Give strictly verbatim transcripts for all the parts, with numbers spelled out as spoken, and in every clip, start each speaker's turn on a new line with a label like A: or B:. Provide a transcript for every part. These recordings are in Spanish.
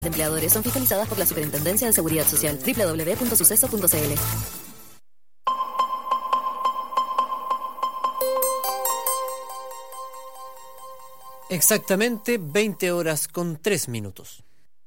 A: de empleadores son fiscalizadas por la Superintendencia de Seguridad Social. doble u doble u doble u punto suceso punto c l.
B: Exactamente veinte horas con tres minutos.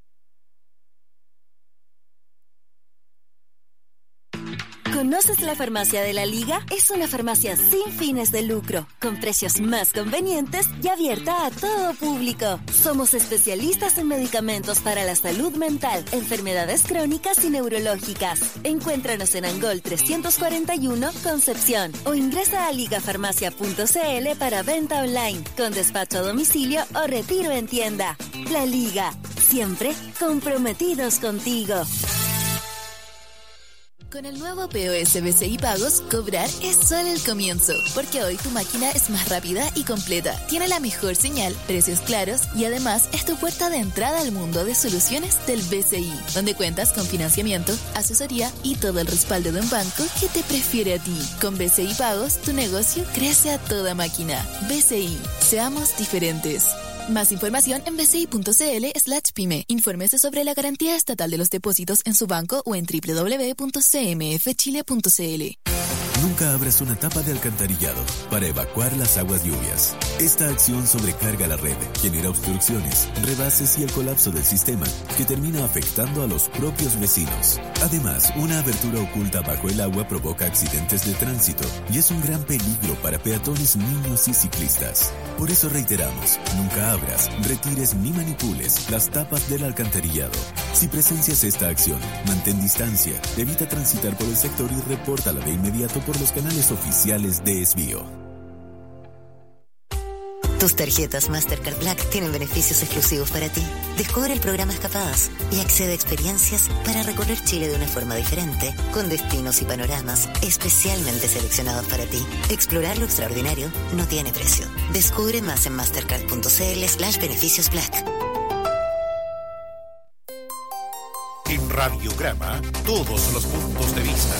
C: ¿Conoces la Farmacia de la Liga? Es una farmacia sin fines de lucro, con precios más convenientes y abierta a todo público. Somos especialistas en medicamentos para la salud mental, enfermedades crónicas y neurológicas. Encuéntranos en Angol trescientos cuarenta y uno, Concepción, o ingresa a ligafarmacia punto c l para venta online, con despacho a domicilio o retiro en tienda. La Liga, siempre comprometidos contigo.
D: Con el nuevo P O S B C I Pagos, cobrar es solo el comienzo, porque hoy tu máquina es más rápida y completa, tiene la mejor señal, precios claros y además es tu puerta de entrada al mundo de soluciones del B C I, donde cuentas con financiamiento, asesoría y todo el respaldo de un banco que te prefiere a ti. Con B C I Pagos, tu negocio crece a toda máquina. B C I, seamos diferentes. Más información en bci.cl slash pyme. Infórmese sobre la garantía estatal de los depósitos en su banco o en doble u doble u doble u punto c m f chile punto c l.
E: Nunca abras una tapa de alcantarillado para evacuar las aguas lluvias. Esta acción sobrecarga la red, genera obstrucciones, rebases y el colapso del sistema, que termina afectando a los propios vecinos. Además, una abertura oculta bajo el agua provoca accidentes de tránsito y es un gran peligro para peatones, niños y ciclistas. Por eso reiteramos, nunca abras, retires ni manipules las tapas del alcantarillado. Si presencias esta acción, mantén distancia, evita transitar por el sector y repórtala de inmediato por los canales oficiales de Esbio.
F: Tus tarjetas Mastercard Black tienen beneficios exclusivos para ti. Descubre el programa Escapadas y accede a experiencias para recorrer Chile de una forma diferente, con destinos y panoramas especialmente seleccionados para ti. Explorar lo extraordinario no tiene precio. Descubre más en mastercard.cl slash beneficios Black.
G: En Radiograma, todos los puntos de vista.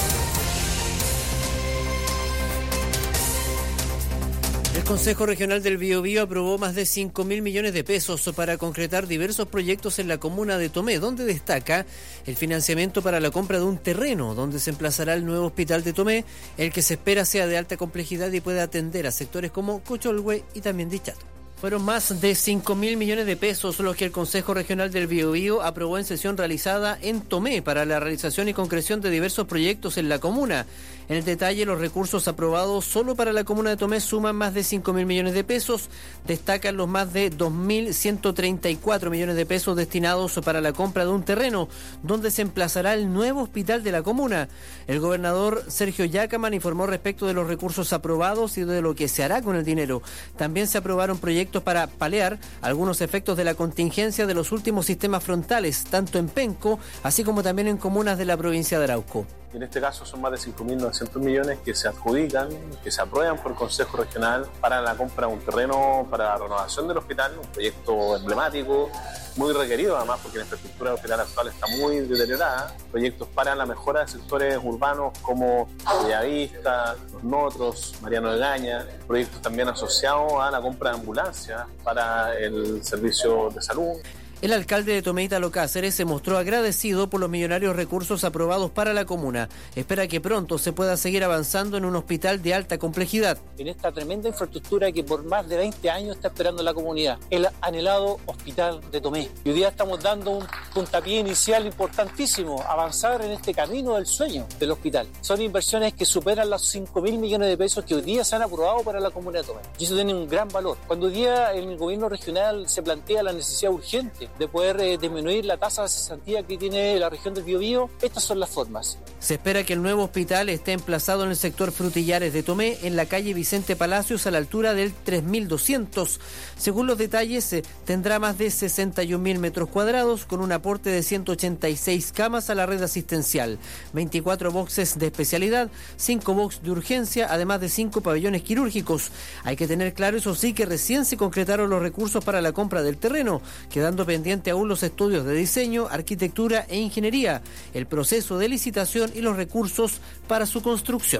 B: El Consejo Regional del Biobío aprobó más de cinco mil millones de pesos para concretar diversos proyectos en la comuna de Tomé, donde destaca el financiamiento para la compra de un terreno donde se emplazará el nuevo hospital de Tomé, el que se espera sea de alta complejidad y pueda atender a sectores como Cocholhue y también Dichato. Fueron más de cinco mil millones de pesos los que el Consejo Regional del Biobío aprobó en sesión realizada en Tomé para la realización y concreción de diversos proyectos en la comuna. En el detalle, los recursos aprobados solo para la comuna de Tomé suman más de cinco mil millones de pesos. Destacan los más de dos mil ciento treinta y cuatro millones de pesos destinados para la compra de un terreno donde se emplazará el nuevo hospital de la comuna. El gobernador Sergio Yacaman informó respecto de los recursos aprobados y de lo que se hará con el dinero. También se aprobaron proyectos para paliar algunos efectos de la contingencia de los últimos sistemas frontales, tanto en Penco, así como también en comunas de la provincia de Arauco.
H: En este caso son más de cinco mil novecientos millones que se adjudican, que se aprueban por el Consejo Regional para la compra de un terreno para la renovación del hospital, un proyecto emblemático, muy requerido además porque la infraestructura del hospital actual está muy deteriorada. Proyectos para la mejora de sectores urbanos como Bellavista, Los Notros, Mariano de Gaña, proyectos también asociados a la compra de ambulancias para el servicio de salud.
B: El alcalde de Tomé, Ítalo Cáceres, se mostró agradecido por los millonarios recursos aprobados para la comuna. Espera que pronto se pueda seguir avanzando en un hospital de alta complejidad.
I: En esta tremenda infraestructura que por más de veinte años está esperando la comunidad, el anhelado hospital de Tomé. Y hoy día estamos dando un puntapié inicial importantísimo, avanzar en este camino del sueño del hospital. Son inversiones que superan los cinco mil millones de pesos que hoy día se han aprobado para la comuna de Tomé. Y eso tiene un gran valor. Cuando hoy día en el gobierno regional se plantea la necesidad urgente de poder eh, disminuir la tasa de cesantía que tiene la región del Biobío, estas son las formas.
B: Se espera que el nuevo hospital esté emplazado en el sector Frutillares de Tomé, en la calle Vicente Palacios, a la altura del tres mil doscientos. Según los detalles, eh, tendrá más de sesenta y un mil metros cuadrados, con un aporte de ciento ochenta y seis camas a la red asistencial, veinticuatro boxes de especialidad, cinco boxes de urgencia, además de cinco pabellones quirúrgicos. Hay que tener claro, eso sí, que recién se concretaron los recursos para la compra del terreno, quedando pendiente aún los estudios de diseño, arquitectura e ingeniería, el proceso de licitación y los recursos para su construcción.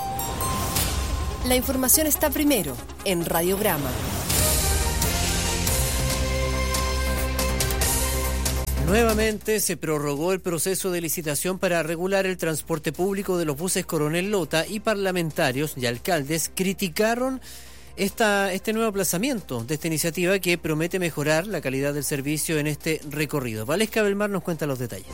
J: La información está primero en Radiograma.
B: Nuevamente se prorrogó el proceso de licitación para regular el transporte público de los buses Coronel Lota y parlamentarios y alcaldes criticaron esta, este nuevo aplazamiento de esta iniciativa que promete mejorar la calidad del servicio en este recorrido. Valesca Belmar nos cuenta los detalles.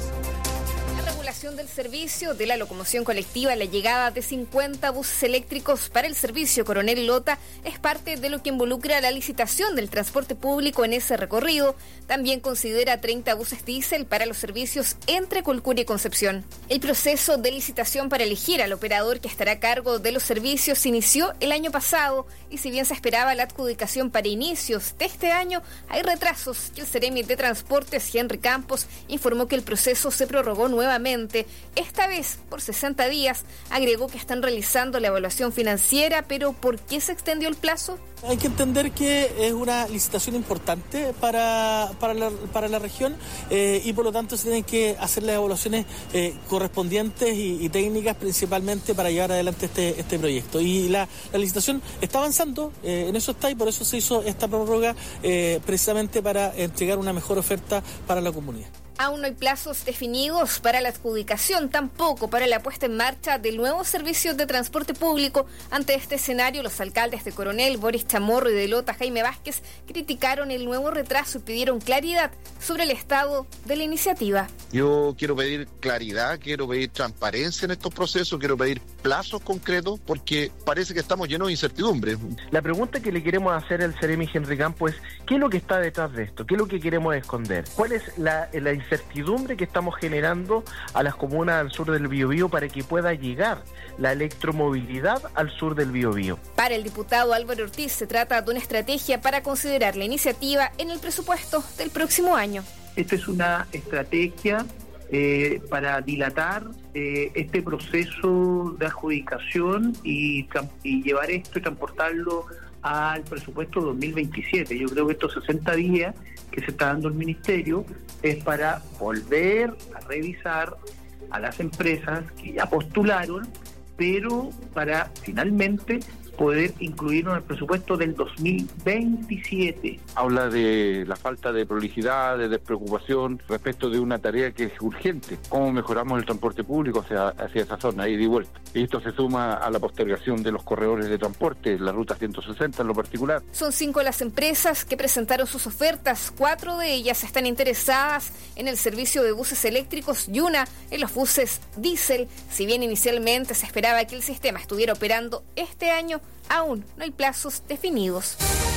K: Del servicio de la locomoción colectiva, la llegada de cincuenta buses eléctricos para el servicio Coronel Lota es parte de lo que involucra la licitación del transporte público en ese recorrido. También considera treinta buses diésel para los servicios entre Colcún y Concepción. El proceso de licitación para elegir al operador que estará a cargo de los servicios se inició el año pasado y si bien se esperaba la adjudicación para inicios de este año, hay retrasos que el Seremi de Transportes, Henry Campos, informó que el proceso se prorrogó nuevamente. Esta vez por sesenta días, agregó que están realizando la evaluación financiera, pero ¿por qué se extendió el plazo?
L: Hay que entender que es una licitación importante para, para, la, para la región eh, y por lo tanto se tienen que hacer las evaluaciones eh, correspondientes y, y técnicas principalmente para llevar adelante este, este proyecto. Y la, la licitación está avanzando, eh, en eso está y por eso se hizo esta prórroga eh, precisamente para entregar una mejor oferta para la comunidad.
K: Aún no hay plazos definidos para la adjudicación, tampoco para la puesta en marcha del nuevo servicio de transporte público. Ante este escenario, los alcaldes de Coronel, Boris Chamorro, y de Lota, Jaime Vázquez, criticaron el nuevo retraso y pidieron claridad sobre el estado de la iniciativa.
M: Yo quiero pedir claridad, quiero pedir transparencia en estos procesos, quiero pedir plazos concretos, porque parece que estamos llenos de incertidumbre.
N: La pregunta que le queremos hacer al Seremi Henry Campos es, ¿qué es lo que está detrás de esto? ¿Qué es lo que queremos esconder? ¿Cuál es la, la incertidumbre que estamos generando a las comunas al sur del Biobío para que pueda llegar la electromovilidad al sur del Biobío?
K: Para el diputado Álvaro Ortiz se trata de una estrategia para considerar la iniciativa en el presupuesto del próximo año.
O: Esta es una estrategia eh, para dilatar eh, este proceso de adjudicación y, y llevar esto y transportarlo al presupuesto dos mil veintisiete. Yo creo que estos sesenta días que se está dando el Ministerio es para volver a revisar a las empresas que ya postularon, pero para finalmente poder incluirlo en el presupuesto del dos mil veintisiete.
P: Habla de la falta de prolijidad, de despreocupación respecto de una tarea que es urgente. ¿Cómo mejoramos el transporte público hacia, hacia esa zona, ida y vuelta? Y esto se suma a la postergación de los corredores de transporte, la ruta ciento sesenta en lo particular.
K: Son cinco las empresas que presentaron sus ofertas. Cuatro de ellas están interesadas en el servicio de buses eléctricos y una en los buses diésel. Si bien inicialmente se esperaba que el sistema estuviera operando este año, aún no hay plazos definidos.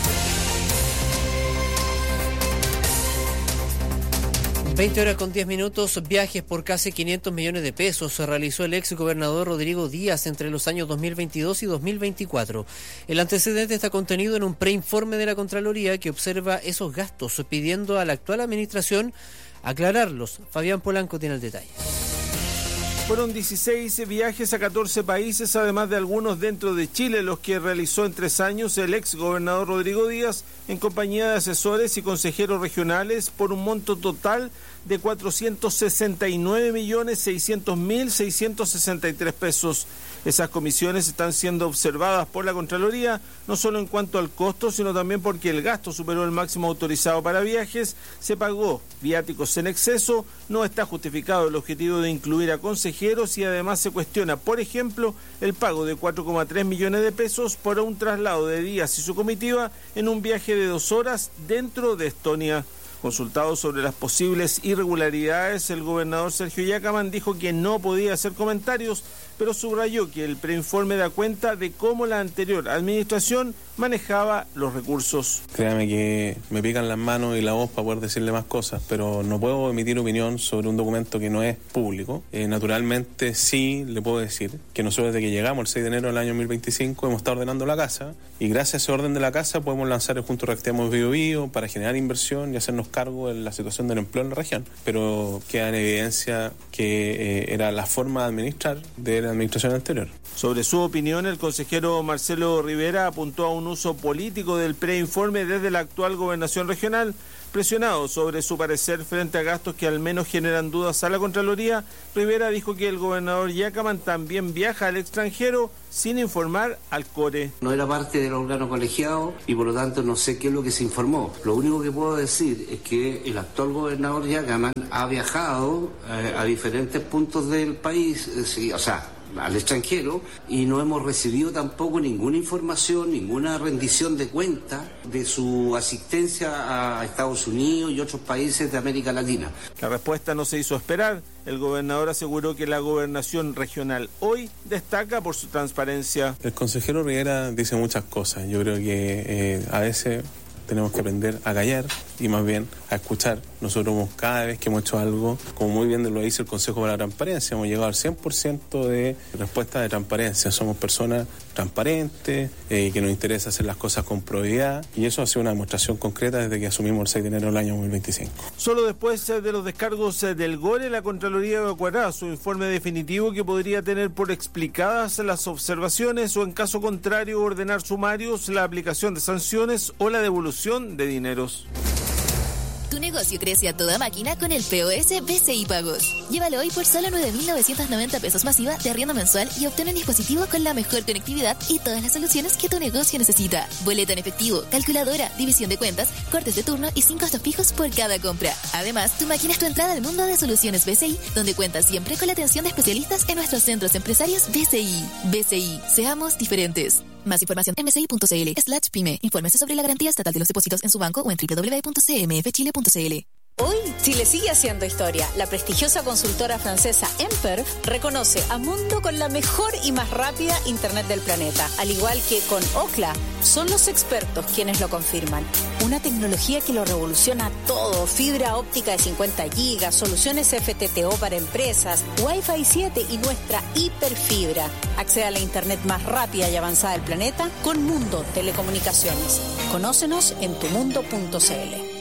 B: veinte horas con diez minutos, viajes por casi quinientos millones de pesos se realizó el ex gobernador Rodrigo Díaz entre los años dos mil veintidós y dos mil veinticuatro. El antecedente está contenido en un preinforme de la Contraloría que observa esos gastos, pidiendo a la actual administración aclararlos. Fabián Polanco tiene el detalle.
Q: Fueron dieciséis viajes a catorce países, además de algunos dentro de Chile, los que realizó en tres años el ex gobernador Rodrigo Díaz en compañía de asesores y consejeros regionales por un monto total de cuatrocientos sesenta y nueve millones seiscientos mil seiscientos sesenta y tres pesos. Esas comisiones están siendo observadas por la Contraloría, no solo en cuanto al costo, sino también porque el gasto superó el máximo autorizado para viajes, se pagó viáticos en exceso, no está justificado el objetivo de incluir a consejeros y además se cuestiona, por ejemplo, el pago de cuatro coma tres millones de pesos por un traslado de Díaz y su comitiva en un viaje de dos horas dentro de Estonia. Consultado sobre las posibles irregularidades, el gobernador Sergio Yacaman dijo que no podía hacer comentarios, pero subrayó que el preinforme da cuenta de cómo la anterior administración manejaba los recursos.
R: Créame que me pican las manos y la voz para poder decirle más cosas, pero no puedo emitir opinión sobre un documento que no es público. Eh, naturalmente sí le puedo decir que nosotros desde que llegamos el seis de enero del año dos mil veinticinco hemos estado ordenando la casa y gracias a ese orden de la casa podemos lanzar el Junto Reactivamos Biobío para generar inversión y hacernos cargo de la situación del empleo en la región, pero queda en evidencia que eh, era la forma de administrar de la administración anterior.
Q: Sobre su opinión, el consejero Marcelo Rivera apuntó a un uso político del preinforme desde la actual gobernación regional, Presionado sobre su parecer frente a gastos que al menos generan dudas a la Contraloría, Rivera dijo que el gobernador Yacaman también viaja al extranjero sin informar al CORE.
S: No era parte del órgano colegiado y por lo tanto no sé qué es lo que se informó. Lo único que puedo decir es que el actual gobernador Yacaman ha viajado eh, a diferentes puntos del país, eh, sí, o sea, al extranjero, y no hemos recibido tampoco ninguna información, ninguna rendición de cuenta de su asistencia a Estados Unidos y otros países de América Latina.
Q: La respuesta no se hizo esperar. El gobernador aseguró que la gobernación regional hoy destaca por su transparencia.
R: El consejero Rivera dice muchas cosas. Yo creo que eh, a veces tenemos que aprender a callar y más bien a escuchar. Nosotros cada vez que hemos hecho algo, como muy bien lo dice el Consejo para la Transparencia, hemos llegado al cien por ciento de respuesta de transparencia. Somos personas transparentes, eh, que nos interesa hacer las cosas con probidad, y eso ha sido una demostración concreta desde que asumimos el seis de enero del año dos mil veinticinco.
Q: Solo después de los descargos del GORE, la Contraloría evacuará su informe definitivo, que podría tener por explicadas las observaciones o, en caso contrario, ordenar sumarios, la aplicación de sanciones o la devolución de dineros.
D: Tu negocio crece a toda máquina con el P O S B C I Pagos. Llévalo hoy por solo nueve mil novecientos noventa pesos masiva de arriendo mensual y obtén un dispositivo con la mejor conectividad y todas las soluciones que tu negocio necesita. Boleta en efectivo, calculadora, división de cuentas, cortes de turno y sin costos fijos por cada compra. Además, tu máquina es tu entrada al mundo de soluciones B C I, donde cuentas siempre con la atención de especialistas en nuestros centros empresarios B C I. B C I, seamos diferentes. Más información en bci.cl slash pyme. Infórmese sobre la garantía estatal de los depósitos en su banco o en doble u doble u doble u punto c m f chile punto c l.
T: Hoy, Chile sigue haciendo historia. La prestigiosa consultora francesa Emperf reconoce a Mundo con la mejor y más rápida Internet del planeta. Al igual que con Ookla, son los expertos quienes lo confirman. Una tecnología que lo revoluciona todo. Fibra óptica de cincuenta gigas, soluciones F T T O para empresas, Wi-Fi siete y nuestra hiperfibra. Accede a la Internet más rápida y avanzada del planeta con Mundo Telecomunicaciones. Conócenos en tu mundo punto c l.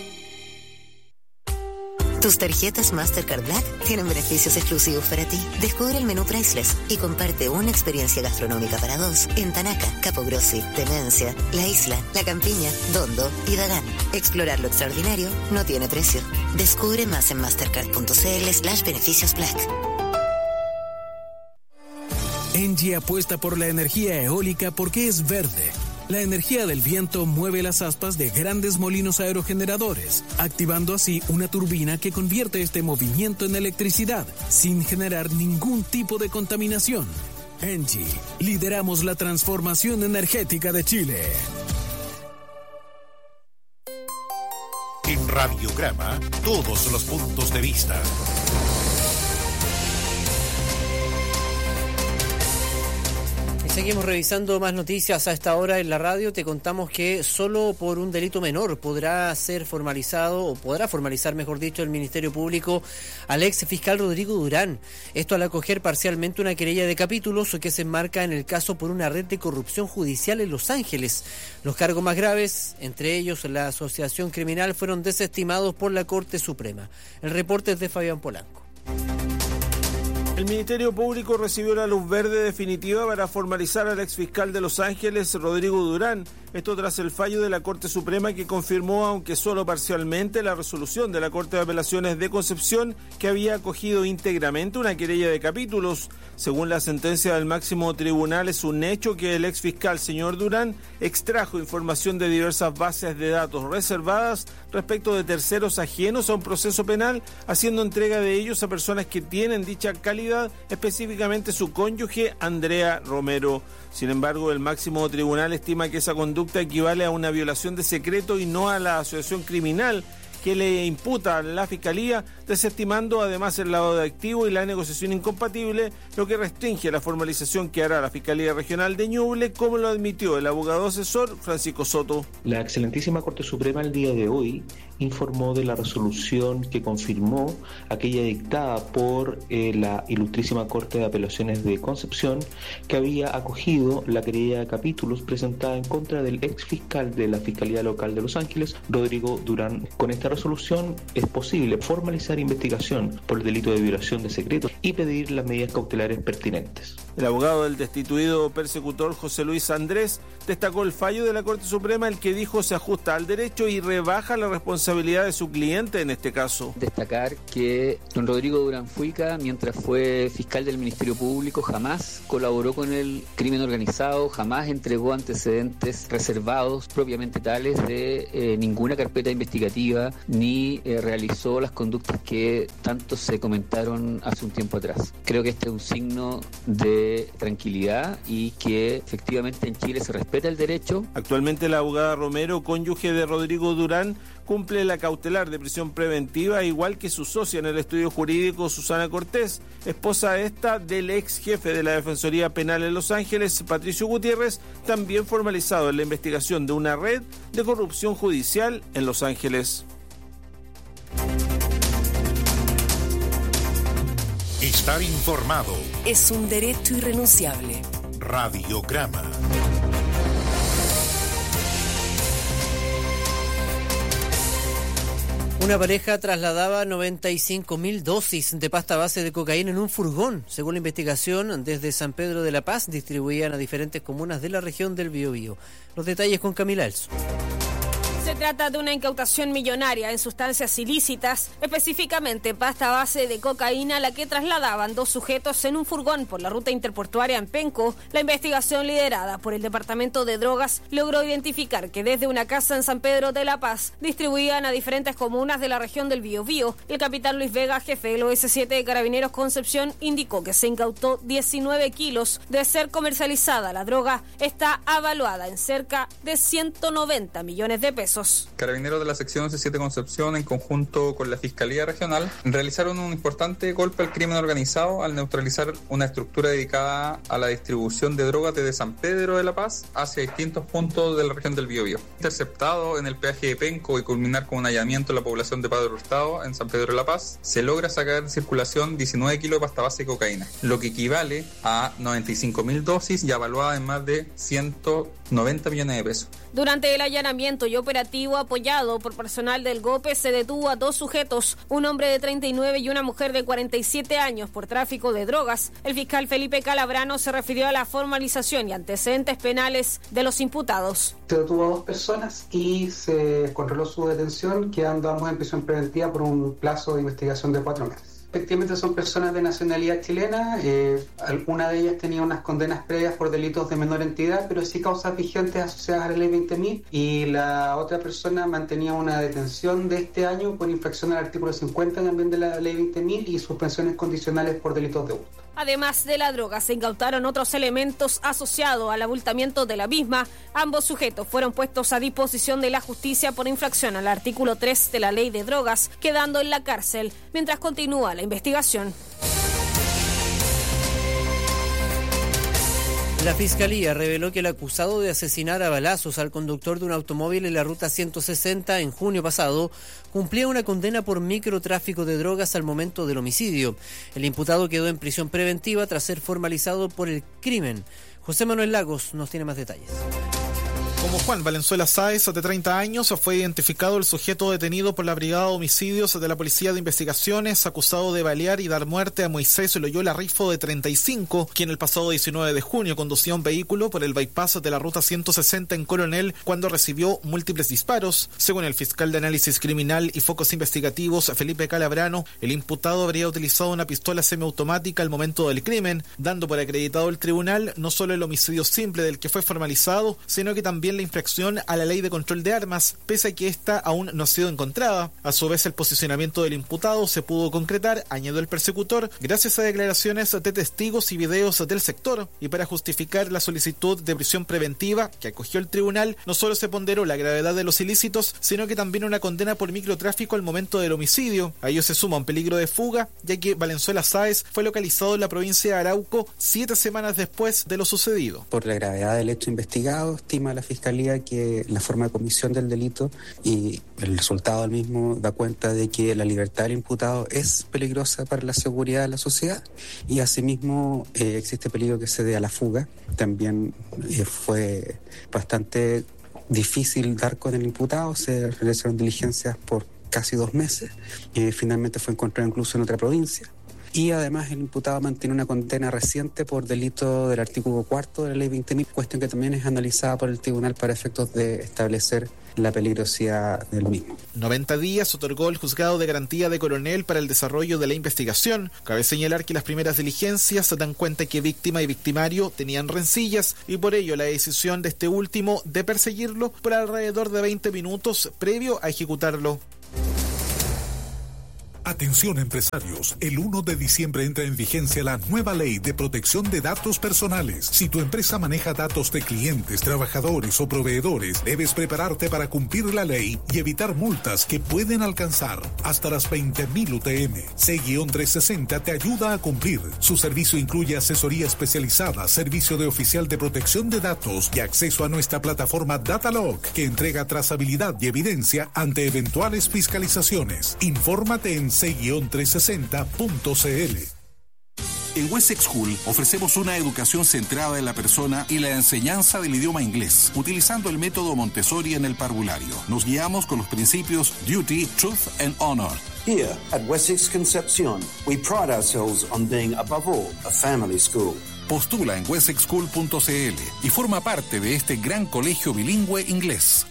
F: Tus tarjetas Mastercard Black tienen beneficios exclusivos para ti. Descubre el menú Priceless y comparte una experiencia gastronómica para dos en Tanaca, Capogrossi, Demencia, La Isla, La Campiña, Dondo y Dagán. Explorar lo extraordinario no tiene precio. Descubre más en mastercard.cl slash beneficios Black.
U: Engie apuesta por la energía eólica porque es verde. La energía del viento mueve las aspas de grandes molinos aerogeneradores, activando así una turbina que convierte este movimiento en electricidad, sin generar ningún tipo de contaminación. Engie, lideramos la transformación energética de Chile.
G: En Radiograma, todos los puntos de vista.
B: Seguimos revisando más noticias a esta hora en la radio. Te contamos que solo por un delito menor podrá ser formalizado, o podrá formalizar, mejor dicho, el Ministerio Público al ex fiscal Rodrigo Durán. Esto al acoger parcialmente una querella de capítulos que se enmarca en el caso por una red de corrupción judicial en Los Ángeles. Los cargos más graves, entre ellos la asociación criminal, fueron desestimados por la Corte Suprema. El reporte es de Fabián Polanco.
Q: El Ministerio Público recibió la luz verde definitiva para formalizar al exfiscal de Los Ángeles, Rodrigo Durán. Esto tras el fallo de la Corte Suprema, que confirmó, aunque solo parcialmente, la resolución de la Corte de Apelaciones de Concepción, que había acogido íntegramente una querella de capítulos. Según la sentencia del máximo tribunal, es un hecho que el exfiscal señor Durán extrajo información de diversas bases de datos reservadas respecto de terceros ajenos a un proceso penal, haciendo entrega de ellos a personas que tienen dicha calidad, específicamente su cónyuge Andrea Romero. Sin embargo, el máximo tribunal estima que esa conducta equivale a una violación de secreto y no a la asociación criminal que le imputa a la Fiscalía, desestimando además el lavado de activos y la negociación incompatible, lo que restringe la formalización que hará la Fiscalía Regional de Ñuble, como lo admitió el abogado asesor Francisco Soto.
V: La excelentísima Corte Suprema el día de hoy informó de la resolución que confirmó aquella dictada por eh, la ilustrísima Corte de Apelaciones de Concepción, que había acogido la querella de capítulos presentada en contra del ex fiscal de la Fiscalía Local de Los Ángeles, Rodrigo Durán. Con esta resolución es posible formalizar investigación por el delito de violación de secretos y pedir las medidas cautelares pertinentes.
Q: El abogado del destituido persecutor José Luis Andrés destacó el fallo de la Corte Suprema, el que dijo se ajusta al derecho y rebaja la responsabilidad de su cliente en este caso.
A: Destacar que don Rodrigo Durán Fuica, mientras fue fiscal del Ministerio Público, jamás colaboró con el crimen organizado, jamás entregó antecedentes reservados propiamente tales de eh, ninguna carpeta investigativa, ni eh, realizó las conductas que tanto se comentaron hace un tiempo atrás. Creo que este es un signo de tranquilidad y que efectivamente en Chile se respeta el derecho.
Q: Actualmente la abogada Romero, cónyuge de Rodrigo Durán, cumple la cautelar de prisión preventiva, igual que su socia en el estudio jurídico, Susana Cortés, esposa esta del ex jefe de la Defensoría Penal en Los Ángeles, Patricio Gutiérrez, también formalizado en la investigación de una red de corrupción judicial en Los Ángeles.
G: Estar informado
J: es un derecho irrenunciable.
G: Radiograma.
B: Una pareja trasladaba noventa y cinco mil dosis de pasta base de cocaína en un furgón. Según la investigación, desde San Pedro de la Paz distribuían a diferentes comunas de la región del Biobío. Los detalles con Camila Elso.
C: Se trata de una incautación millonaria en sustancias ilícitas, específicamente pasta base de cocaína, la que trasladaban dos sujetos en un furgón por la ruta interportuaria en Penco. La investigación liderada por el Departamento de Drogas logró identificar que desde una casa en San Pedro de la Paz distribuían a diferentes comunas de la región del Biobío. El capitán Luis Vega, jefe del O S siete de Carabineros Concepción, indicó que se incautó diecinueve kilos. De ser comercializada, la droga está avaluada en cerca de ciento noventa millones de pesos.
W: Carabineros de la sección C siete Concepción, en conjunto con la Fiscalía Regional, realizaron un importante golpe al crimen organizado al neutralizar una estructura dedicada a la distribución de drogas desde San Pedro de la Paz hacia distintos puntos de la región del Biobío. Interceptado en el peaje de Penco y culminar con un hallamiento en la población de Padre Hurtado, en San Pedro de la Paz, se logra sacar de circulación diecinueve kilos de pasta base de cocaína, lo que equivale a noventa y cinco mil dosis y avaluada en más de ciento noventa millones de pesos.
C: Durante el allanamiento y operativo apoyado por personal del GOPE, se detuvo a dos sujetos, un hombre de treinta y nueve y una mujer de cuarenta y siete años, por tráfico de drogas. El fiscal Felipe Calabrano se refirió a la formalización y antecedentes penales de los imputados.
X: Se detuvo a dos personas y se controló su detención, quedando ambos en prisión preventiva por un plazo de investigación de cuatro meses. Efectivamente son personas de nacionalidad chilena, eh, alguna de ellas tenía unas condenas previas por delitos de menor entidad, pero sí causas vigentes asociadas a la ley veinte mil, y la otra persona mantenía una detención de este año por infracción al artículo cincuenta también de la ley veinte mil y suspensiones condicionales por delitos de hurto.
C: Además de la droga, se incautaron otros elementos asociados al abultamiento de la misma. Ambos sujetos fueron puestos a disposición de la justicia por infracción al artículo tres de la ley de drogas, quedando en la cárcel mientras continúa la investigación.
B: La Fiscalía reveló que el acusado de asesinar a balazos al conductor de un automóvil en la ruta ciento sesenta en junio pasado cumplía una condena por microtráfico de drogas al momento del homicidio. El imputado quedó en prisión preventiva tras ser formalizado por el crimen. José Manuel Lagos nos tiene más detalles.
Y: Como Juan Valenzuela Sáez, de treinta años, fue identificado el sujeto detenido por la Brigada de Homicidios de la Policía de Investigaciones, acusado de balear y dar muerte a Moisés Loyola Rifo, de treinta y cinco, quien el pasado diecinueve de junio conducía un vehículo por el bypass de la ruta ciento sesenta en Coronel cuando recibió múltiples disparos. Según el fiscal de análisis criminal y focos investigativos, Felipe Calabrano, el imputado habría utilizado una pistola semiautomática al momento del crimen, dando por acreditado el tribunal no solo el homicidio simple del que fue formalizado, sino que también la infracción a la ley de control de armas, pese a que ésta aún no ha sido encontrada. A su vez, el posicionamiento del imputado se pudo concretar, añadió el persecutor, gracias a declaraciones de testigos y videos del sector. Y para justificar la solicitud de prisión preventiva que acogió el tribunal, no solo se ponderó la gravedad de los ilícitos, sino que también una condena por microtráfico al momento del homicidio. A ello se suma un peligro de fuga, ya que Valenzuela Sáez fue localizado en la provincia de Arauco siete semanas después de lo sucedido.
Z: Por la gravedad del hecho investigado, estima la Fiscalía que la forma de comisión del delito y el resultado del mismo da cuenta de que la libertad del imputado es peligrosa para la seguridad de la sociedad y asimismo eh, existe peligro que se dé a la fuga. También eh, fue bastante difícil dar con el imputado, se realizaron diligencias por casi dos meses, eh, finalmente fue encontrado incluso en otra provincia. y además el imputado mantiene una condena reciente por delito del artículo cuarto de la ley veinte mil, cuestión que también es analizada por el tribunal para efectos de establecer la peligrosidad del mismo.
Y: noventa días otorgó el juzgado de garantía de Coronel para el desarrollo de la investigación. Cabe señalar que las primeras diligencias se dan cuenta que víctima y victimario tenían rencillas y por ello la decisión de este último de perseguirlo por alrededor de veinte minutos previo a ejecutarlo.
G: Atención empresarios, el uno de diciembre entra en vigencia la nueva ley de protección de datos personales. Si tu empresa maneja datos de clientes, trabajadores o proveedores, debes prepararte para cumplir la ley y evitar multas que pueden alcanzar hasta las veinte mil U T M. C trescientos sesenta te ayuda a cumplir. Su servicio incluye asesoría especializada, servicio de oficial de protección de datos y acceso a nuestra plataforma Datalog, que entrega trazabilidad y evidencia ante eventuales fiscalizaciones. Infórmate en c trescientos sesenta punto c l.
E: En Wessex School ofrecemos una educación centrada en la persona y la enseñanza del idioma inglés, utilizando el método Montessori en el parvulario. Nos guiamos con los principios Duty, Truth and Honor.
H: Here at Wessex Concepción, we pride ourselves on being above all a family school.
E: Postula en wessex school punto c l y forma parte de este gran colegio bilingüe inglés.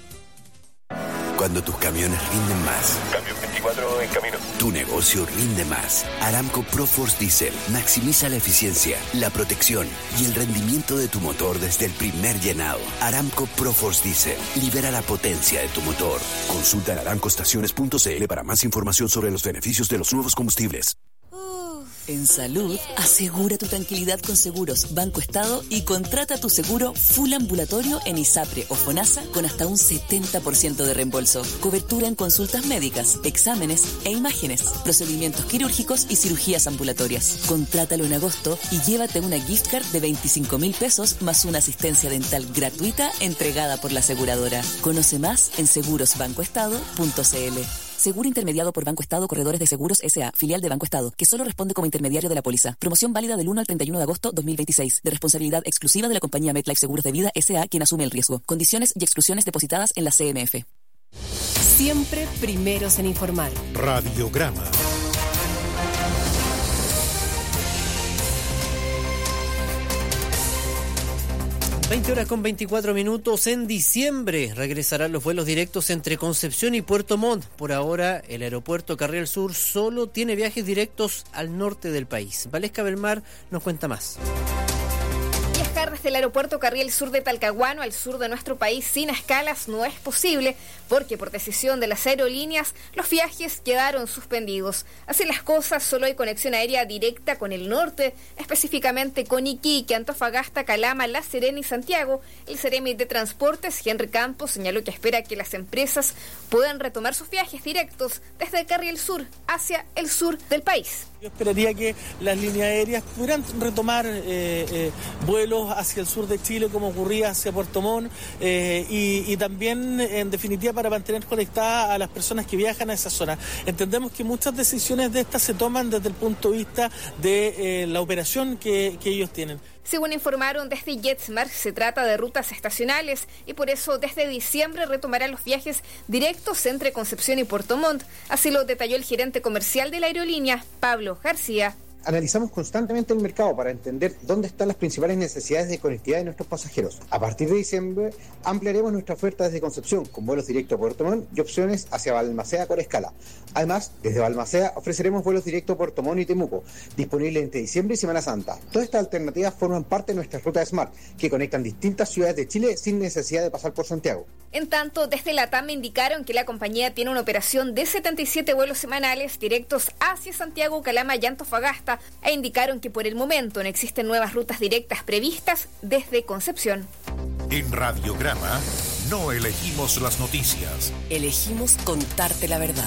I: Cuando tus camiones rinden más.
L: Camión veinticuatro en camino.
I: Tu negocio rinde más. Aramco ProForce Diesel maximiza la eficiencia, la protección y el rendimiento de tu motor desde el primer llenado. Aramco ProForce Diesel libera la potencia de tu motor. Consulta en aramco estaciones punto c l para más información sobre los beneficios de los nuevos combustibles.
J: En salud, asegura tu tranquilidad con Seguros Banco Estado y contrata tu seguro full ambulatorio en ISAPRE o FONASA con hasta un setenta por ciento de reembolso. Cobertura en consultas médicas, exámenes e imágenes, procedimientos quirúrgicos y cirugías ambulatorias. Contrátalo en agosto y llévate una gift card de veinticinco mil pesos más una asistencia dental gratuita entregada por la aseguradora. Conoce más en seguros banco estado punto c l. Seguro intermediado por Banco Estado Corredores de Seguros S A, filial de Banco Estado, que solo responde como intermediario de la póliza. Promoción válida del uno al treinta y uno de agosto dos mil veintiséis, de responsabilidad exclusiva de la compañía MetLife Seguros de Vida S A, quien asume el riesgo. Condiciones y exclusiones depositadas en la C M F. Siempre primeros en informar.
G: Radiograma.
B: veinte horas con veinticuatro minutos. En diciembre regresarán los vuelos directos entre Concepción y Puerto Montt. Por ahora, el aeropuerto Carriel Sur solo tiene viajes directos al norte del país. Valesca Belmar nos cuenta más.
K: Viajar desde el aeropuerto Carriel Sur de Talcahuano al sur de nuestro país sin escalas no es posible porque por decisión de las aerolíneas los viajes quedaron suspendidos. Así las cosas, solo hay conexión aérea directa con el norte, específicamente con Iquique, Antofagasta, Calama, La Serena y Santiago. El Ceremi de Transportes, Henry Campos, señaló que espera que las empresas puedan retomar sus viajes directos desde Carriel Sur hacia el sur del país.
M: Yo esperaría que las líneas aéreas pudieran retomar eh, eh, vuelos hacia el sur de Chile como ocurría hacia Puerto Montt eh, y, y también en definitiva para mantener conectadas a las personas que viajan a esa zona. Entendemos que muchas decisiones de estas se toman desde el punto de vista de eh, la operación que, que ellos tienen.
K: Según informaron desde JetSmart, se trata de rutas estacionales y por eso desde diciembre retomarán los viajes directos entre Concepción y Puerto Montt. Así lo detalló el gerente comercial de la aerolínea, Pablo García.
N: Analizamos constantemente el mercado para entender dónde están las principales necesidades de conectividad de nuestros pasajeros. A partir de diciembre ampliaremos nuestra oferta desde Concepción con vuelos directos a Puerto Montt y opciones hacia Balmaceda con escala. Además, desde Balmaceda ofreceremos vuelos directos a Puerto Montt y Temuco, disponibles entre diciembre y Semana Santa. Todas estas alternativas forman parte de nuestras rutas Smart, que conectan distintas ciudades de Chile sin necesidad de pasar por Santiago.
K: En tanto, desde la T A M indicaron que la compañía tiene una operación de setenta y siete vuelos semanales directos hacia Santiago, Calama y Antofagasta, e indicaron que por el momento no existen nuevas rutas directas previstas desde Concepción.
G: En Radiograma no elegimos las noticias.
J: Elegimos contarte la verdad.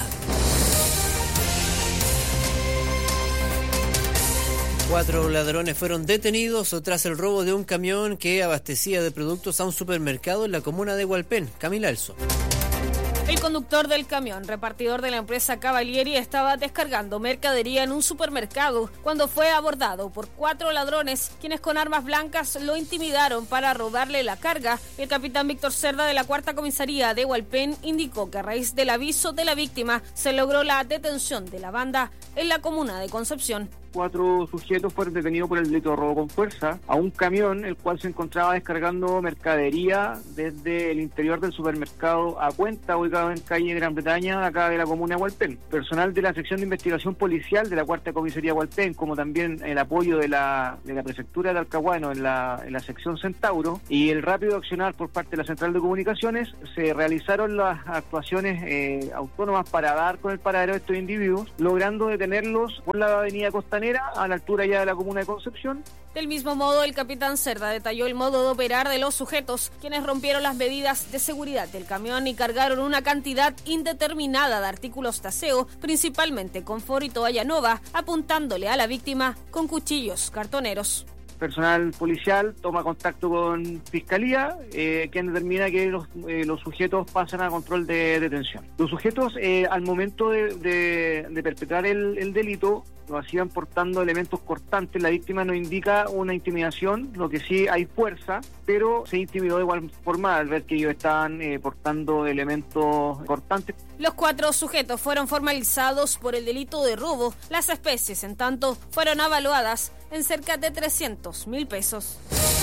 B: Cuatro ladrones fueron detenidos tras el robo de un camión que abastecía de productos a un supermercado en la comuna de Hualpén. Camila Alzo.
C: El conductor del camión, repartidor de la empresa Cavalieri, estaba descargando mercadería en un supermercado cuando fue abordado por cuatro ladrones, quienes con armas blancas lo intimidaron para robarle la carga. El capitán Víctor Cerda de la Cuarta Comisaría de Hualpén indicó que a raíz del aviso de la víctima se logró la detención de la banda en la comuna de Concepción.
D: cuatro sujetos fueron detenidos por el delito de robo con fuerza a un camión, el cual se encontraba descargando mercadería desde el interior del supermercado A Cuenta, ubicado en calle Gran Bretaña, acá de la comuna de Hualpén. Personal de la sección de investigación policial de la cuarta comisaría Hualpén, como también el apoyo de la, de la prefectura de Talcahuano en la, en la sección Centauro y el rápido accionar por parte de la central de comunicaciones, se realizaron las actuaciones eh, autónomas para dar con el paradero de estos individuos, logrando detenerlos por la avenida Costanera a la altura ya de la comuna de Concepción.
C: Del mismo modo, el capitán Cerda detalló el modo de operar de los sujetos, quienes rompieron las medidas de seguridad del camión y cargaron una cantidad indeterminada de artículos de aseo, principalmente confort y toalla nova, apuntándole a la víctima con cuchillos cartoneros.
D: Personal policial toma contacto con Fiscalía, eh, quien determina que los, eh, los sujetos pasan a control de detención. Los sujetos, eh, al momento de, de, de perpetrar el, el delito, lo hacían portando elementos cortantes. La víctima no indica una intimidación, lo que sí hay fuerza, pero se intimidó de igual forma al ver que ellos estaban eh, portando elementos cortantes.
C: Los cuatro sujetos fueron formalizados por el delito de robo. Las especies, en tanto, fueron avaluadas en cerca de trescientos mil pesos.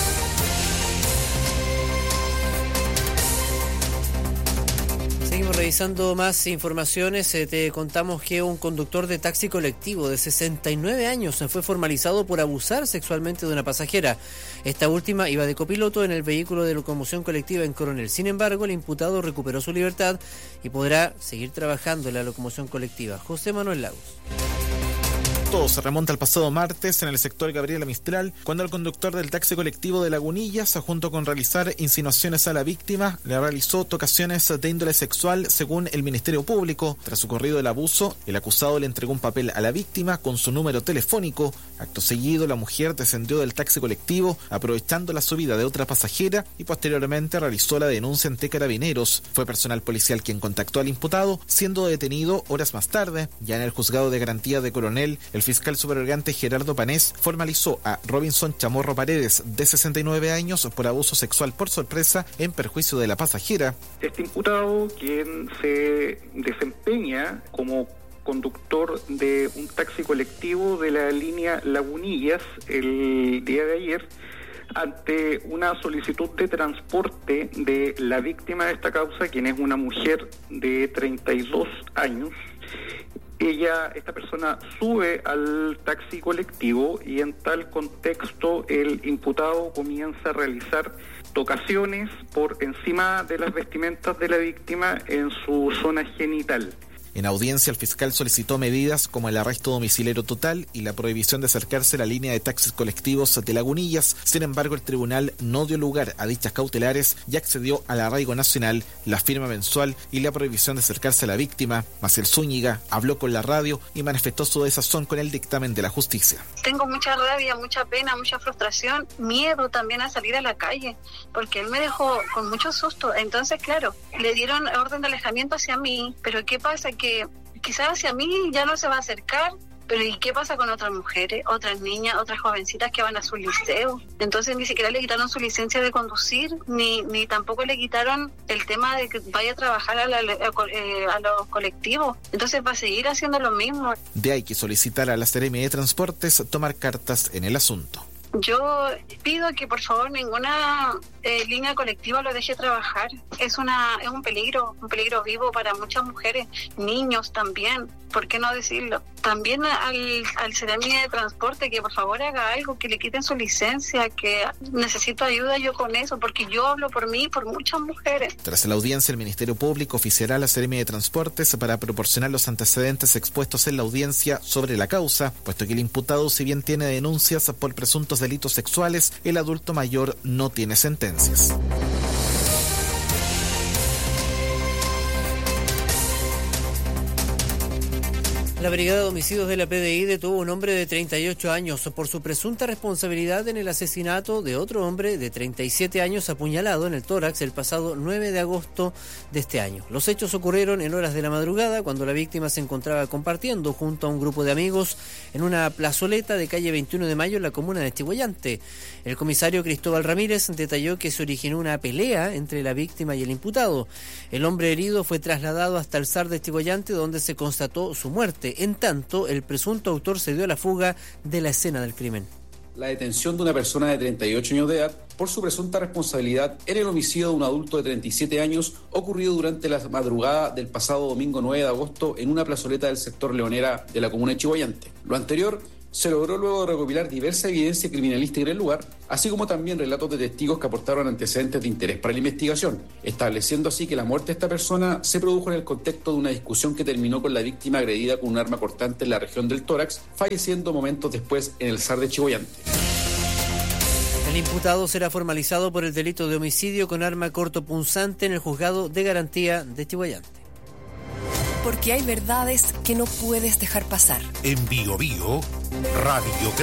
B: Seguimos revisando más informaciones. Eh, te contamos que un conductor de taxi colectivo de sesenta y nueve años fue formalizado por abusar sexualmente de una pasajera. Esta última iba de copiloto en el vehículo de locomoción colectiva en Coronel. Sin embargo, el imputado recuperó su libertad y podrá seguir trabajando en la locomoción colectiva. José Manuel Lagos.
Y: Todo se remonta al pasado martes en el sector Gabriela Mistral, cuando el conductor del taxi colectivo de Lagunillas, junto con realizar insinuaciones a la víctima, le realizó tocaciones de índole sexual, según el Ministerio Público. Tras ocurrido el abuso, el acusado le entregó un papel a la víctima con su número telefónico. Acto seguido, la mujer descendió del taxi colectivo, aprovechando la subida de otra pasajera, y posteriormente realizó la denuncia ante Carabineros. Fue personal policial quien contactó al imputado, siendo detenido horas más tarde. Ya en el juzgado de garantía de Coronel, el fiscal subrogante Gerardo Panés formalizó a Robinson Chamorro Paredes, de sesenta y nueve años, por abuso sexual por sorpresa en perjuicio de la pasajera.
L: Este imputado, quien se desempeña como conductor de un taxi colectivo de la línea Lagunillas el día de ayer, ante una solicitud de transporte de la víctima de esta causa, quien es una mujer de treinta y dos años, Ella, esta persona sube al taxi colectivo y en tal contexto el imputado comienza a realizar tocaciones por encima de las vestimentas de la víctima en su zona genital.
Y: En audiencia, el fiscal solicitó medidas como el arresto domiciliario total y la prohibición de acercarse a la línea de taxis colectivos de Lagunillas. Sin embargo, el tribunal no dio lugar a dichas cautelares y accedió al arraigo nacional, la firma mensual y la prohibición de acercarse a la víctima. Maciel Zúñiga habló con la radio y manifestó su desazón con el dictamen de la justicia.
O: Tengo mucha rabia, mucha pena, mucha frustración, miedo también a salir a la calle, porque él me dejó con mucho susto. Entonces, claro, le dieron orden de alejamiento hacia mí, pero ¿qué pasa? Que que quizás hacia mí ya no se va a acercar, pero ¿y qué pasa con otras mujeres, otras niñas, otras jovencitas que van a su liceo? Entonces ni siquiera le quitaron su licencia de conducir, ni ni tampoco le quitaron el tema de que vaya a trabajar a, la, eh, a los colectivos. Entonces va a seguir haciendo lo mismo.
Y: De ahí que solicitar a la Seremi de Transportes tomar cartas en el asunto.
O: Yo pido que por favor ninguna eh, línea colectiva lo deje trabajar. Es una es un peligro, un peligro vivo para muchas mujeres, niños también. ¿Por qué no decirlo? También al, al Seremi de Transporte que por favor haga algo, que le quiten su licencia, que necesito ayuda yo con eso, porque yo hablo por mí y por muchas mujeres.
Y: Tras la audiencia, el Ministerio Público oficiará a la Seremi de Transportes para proporcionar los antecedentes expuestos en la audiencia sobre la causa, puesto que el imputado, si bien tiene denuncias por presuntos delitos sexuales, el adulto mayor no tiene sentencias.
B: La Brigada de Homicidios de la P D I detuvo a un hombre de treinta y ocho años por su presunta responsabilidad en el asesinato de otro hombre de treinta y siete años apuñalado en el tórax el pasado nueve de agosto de este año. Los hechos ocurrieron en horas de la madrugada cuando la víctima se encontraba compartiendo junto a un grupo de amigos en una plazoleta de calle veintiuno de mayo en la comuna de Estihuayante. El comisario Cristóbal Ramírez detalló que se originó una pelea entre la víctima y el imputado. El hombre herido fue trasladado hasta el S A R de Estihuayante, donde se constató su muerte. muerte. En tanto, el presunto autor se dio a la fuga de la escena del crimen.
F: La detención de una persona de treinta y ocho años de edad por su presunta responsabilidad en el homicidio de un adulto de treinta y siete años ocurrido durante la madrugada del pasado domingo nueve de agosto en una plazoleta del sector Leonera de la comuna de Chillhuayante. Lo anterior se logró luego de recopilar diversa evidencia criminalística en el lugar, así como también relatos de testigos que aportaron antecedentes de interés para la investigación, estableciendo así que la muerte de esta persona se produjo en el contexto de una discusión que terminó con la víctima agredida con un arma cortante en la región del tórax, falleciendo momentos después en el S A R de Chillhuayante.
B: El imputado será formalizado por el delito de homicidio con arma cortopunzante en el juzgado de garantía de Chillhuayante.
P: Porque hay verdades que no puedes dejar pasar.
G: En Bio Bio, Radio